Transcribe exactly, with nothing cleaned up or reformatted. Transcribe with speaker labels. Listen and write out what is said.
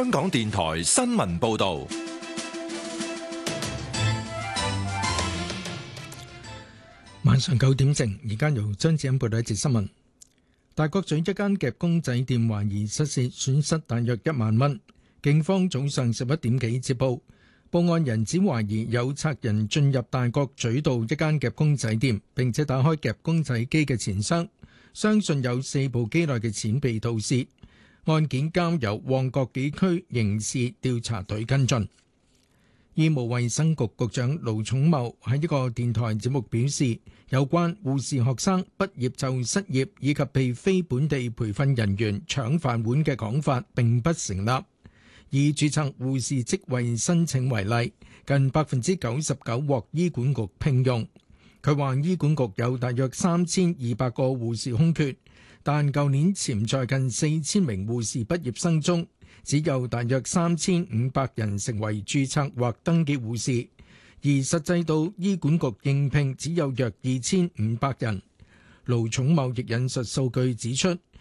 Speaker 1: 香港電台新聞報道。
Speaker 2: 晚上九點正，而家由張子欣報道一節新聞。大角咀一間夾公仔店懷疑失竊，損失大約一萬蚊。警方早上十一點幾接報，報案人指懷疑有賊人進入大角咀道一間夾公仔店，並且打開夾公仔機嘅錢箱，相信有四部機內嘅錢被盜竊。案件交由旺角警區刑事調查隊跟進。醫務衛生局局長盧寵茂喺一個電台節目表示，有關護士學生畢業就失業以及被非本地培訓人員搶飯碗嘅講法並不成立。以註冊護士職位申請為例，近百分之九十九獲醫管局聘用。佢話醫管局有大約三千二百個護士空缺，但舊年潛在近四千名護士畢業生中，只有大約三千五百人成為註冊或登記護士，而實際到醫管局應聘只有約二千五百人。盧寵茂亦引述數據指出，